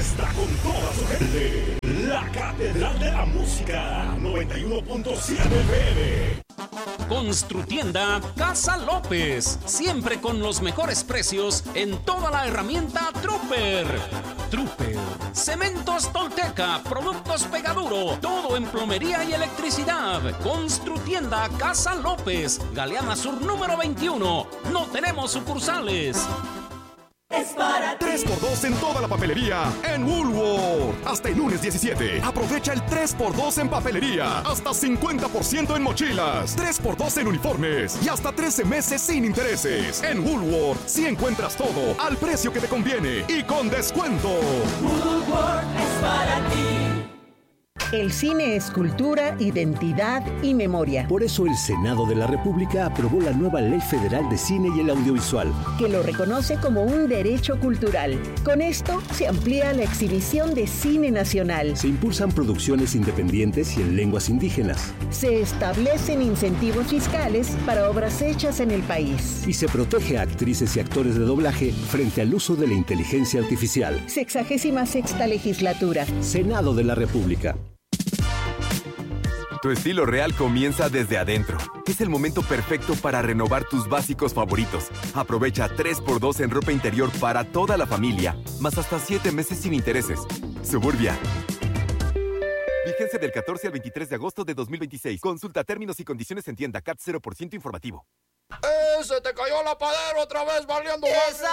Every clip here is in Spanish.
está con toda su gente. La Catedral de la Música, 91.7 FM. Construtienda Casa López, siempre con los mejores precios en toda la herramienta Trooper. Trooper, Cementos Tolteca, productos Pegaduro, todo en plomería y electricidad. Construtienda Casa López, Galeana Sur número 21. No tenemos sucursales. Es para 3x2 en toda la papelería en Woolworth. Hasta el lunes 17. Aprovecha el 3x2 en papelería. Hasta 50% en mochilas. 3x2 en uniformes. Y hasta 13 meses sin intereses. En Woolworth sí encuentras todo al precio que te conviene y con descuento. Woolworth es para ti. El cine es cultura, identidad y memoria. Por eso el Senado de la República aprobó la nueva Ley Federal de Cine y el Audiovisual, que lo reconoce como un derecho cultural. Con esto se amplía la exhibición de cine nacional. Se impulsan producciones independientes y en lenguas indígenas. Se establecen incentivos fiscales para obras hechas en el país. Y se protege a actrices y actores de doblaje frente al uso de la inteligencia artificial. 66ª legislatura. Senado de la República. Tu estilo real comienza desde adentro. Es el momento perfecto para renovar tus básicos favoritos. Aprovecha 3x2 en ropa interior para toda la familia, más hasta 7 meses sin intereses. Suburbia. Vigencia del 14 al 23 de agosto de 2026. Consulta términos y condiciones en tienda CAT 0% informativo. Se te cayó la pader otra vez valiendo. ¡Esa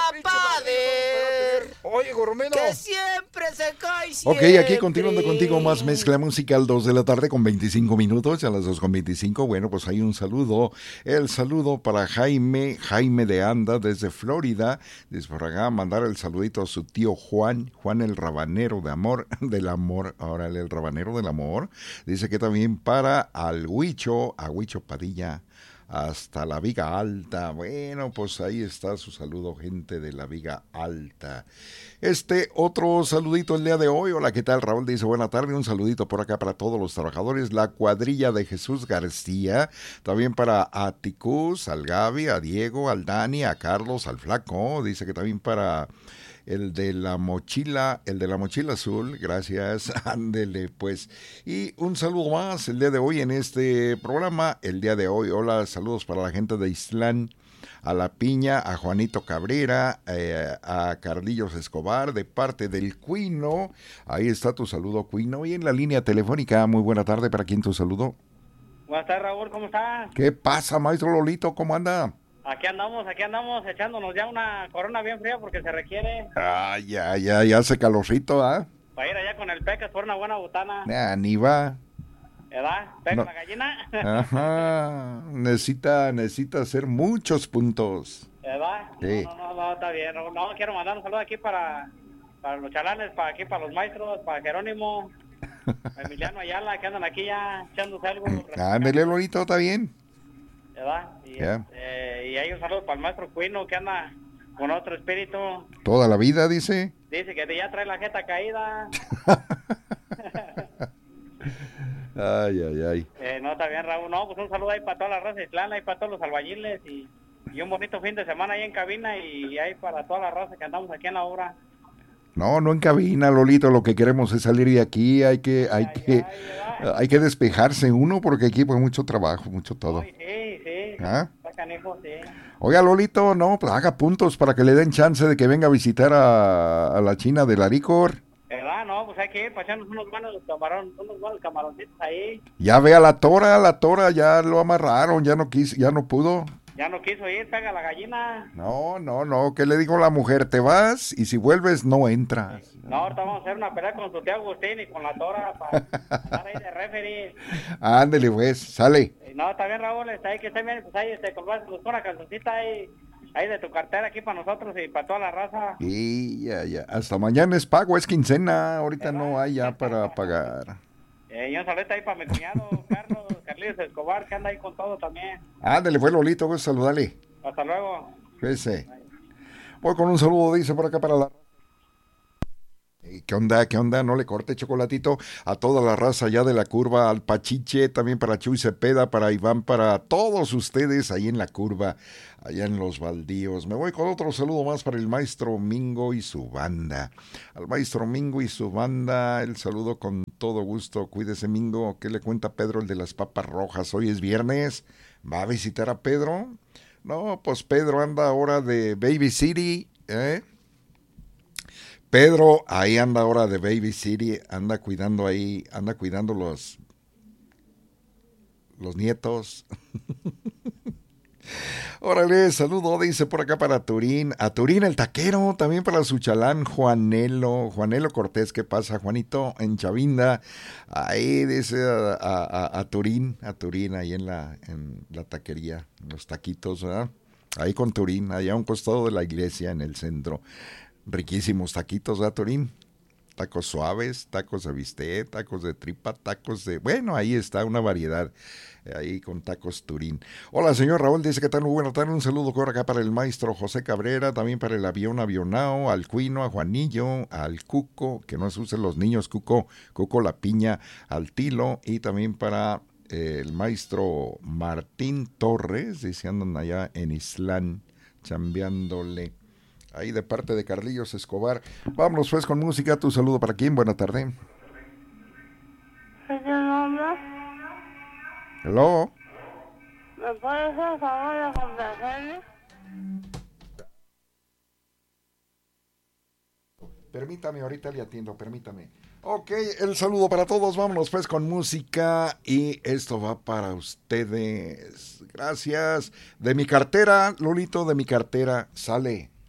pader! Oye, Goromeno. Que siempre se cae, siempre. Ok, aquí continuando contigo, más mezcla musical, 2 de la tarde con 25 minutos, a las 2:25. Bueno, pues hay un saludo. El saludo para Jaime de Anda, desde Florida. Desde por acá, mandar el saludito a su tío Juan el rabanero del amor. Ahora el rabanero del amor. Dice que también para a Huicho Padilla, hasta la Viga Alta. Bueno, pues ahí está su saludo, gente de la Viga Alta. Otro saludito el día de hoy. Hola, ¿qué tal? Raúl dice, buena tarde, un saludito por acá para todos los trabajadores, la cuadrilla de Jesús García, también para Aticus, al Gaby, a Diego, al Dani, a Carlos, al Flaco, dice que también para el de la mochila azul, gracias, ándele pues. Y un saludo más el día de hoy en este programa, el día de hoy, hola, saludos para la gente de Islán, a La Piña, a Juanito Cabrera, a Carlillos Escobar, de parte del Cuino. Ahí está tu saludo, Cuino. Y en la línea telefónica, muy buena tarde, ¿para quién tu saludo? Buenas tardes, Raúl, ¿cómo estás? ¿Qué pasa, maestro Lolito? ¿Cómo anda? Aquí andamos, echándonos ya una corona bien fría porque se requiere. Ah, ya hace calorcito, ¿ah? Para ir allá con el Pecas por una buena botana. Ni va. ¿Verdad? ¿Pecas No. la gallina? Ajá, necesita hacer muchos puntos. ¿Verdad? Sí. No, está bien. No, quiero mandar un saludo aquí para los chalanes, para los maestros, para Jerónimo, Emiliano Ayala, que andan aquí ya echándose algo. Ándele, Lolito, está bien. ¿Verdad? Y hay un saludo para el maestro Cuino que anda con otro espíritu. Toda la vida, dice. Dice que ya trae la jeta caída. Ay. No, está bien, Raúl. No, pues un saludo ahí para toda la raza de Islán, ahí para todos los albañiles y un bonito fin de semana ahí en cabina y ahí para toda la raza que andamos aquí en la obra. No en cabina, Lolito, lo que queremos es salir de aquí, hay que despejarse uno porque aquí pues mucho trabajo, mucho todo. Sí. ¿Ah? Está canijo, sí. Oiga, Lolito, no, pues haga puntos para que le den chance de que venga a visitar a la China del Aricor. ¿Verdad? No, pues hay que ir para echarnos unos buenos camaroncitos ahí. Ya ve a la Tora ya lo amarraron, ya no pudo. Ya no quiso ir, pega la gallina. No, ¿qué le dijo la mujer? Te vas y si vuelves no entras. No, ahorita vamos a hacer una pelea con tu tío Agustín y con la Tora para estar ahí de referee. Ándele pues, sale. No, está bien, Raúl, está ahí que esté bien, pues ahí con una cancioncita ahí de tu cartera aquí para nosotros y para toda la raza. Y ya, hasta mañana es pago, es quincena, ahorita no hay ya para pagar. Y un saludo ahí para mi cuñado, Carlitos Escobar, que anda ahí con todo también. Ándale, fue Lolito, pues saludale. Hasta luego. Voy con un saludo, dice por acá para la... ¿Qué onda? ¿Qué onda? No le corte, Chocolatito. A toda la raza allá de la curva, al Pachiche, también para Chuy Cepeda, para Iván, para todos ustedes ahí en la curva, allá en los baldíos. Me voy con otro saludo más para el maestro Mingo y su banda. Al maestro Mingo y su banda, el saludo con todo gusto. Cuídese, Mingo. ¿Qué le cuenta Pedro, el de las papas rojas? Hoy es viernes. ¿Va a visitar a Pedro? No, pues Pedro anda ahora de Baby City, Pedro ahí anda ahora de Baby City, anda cuidando los nietos. Órale, saludo, dice por acá para Turín, a Turín el taquero, también para su chalán Juanelo Cortés. ¿Qué pasa, Juanito? En Chavinda, ahí dice a Turín, ahí en la taquería, los taquitos, ¿verdad? Ahí con Turín, allá a un costado de la iglesia en el centro. Riquísimos taquitos, ¿verdad, Turín? Tacos suaves, tacos de bistec, tacos de tripa, tacos de... Bueno, ahí está una variedad, ahí con tacos Turín. Hola, señor Raúl, dice que tal, muy buena tarde. Un saludo por acá para el maestro José Cabrera, también para el Avionao, al Cuino, a Juanillo, al Cuco, que no asusten los niños, Cuco la Piña, al Tilo, y también para el maestro Martín Torres, dice andan allá en Islán, chambeándole. Ahí de parte de Carlillos Escobar. Vámonos pues con música. Tu saludo para quién. Buena tarde. ¿Qué te nombra? Hello. ¿Me puedes hacer el favor de complacerme? Permítame, ahorita le atiendo, permítame. Ok, el saludo para todos. Vámonos pues con música. Y esto va para ustedes. Gracias. De mi cartera, Lolito, de mi cartera, sale.